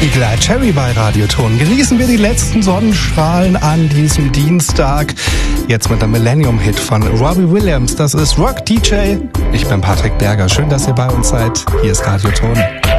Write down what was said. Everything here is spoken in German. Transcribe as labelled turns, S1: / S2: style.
S1: Glad Cherry bei Radioton. Genießen wir die letzten Sonnenstrahlen an diesem Dienstag. Jetzt mit einem Millennium-Hit von Robbie Williams. Das ist Rock DJ. Ich bin Patrick Berger. Schön, dass ihr bei uns seid. Hier ist Radioton.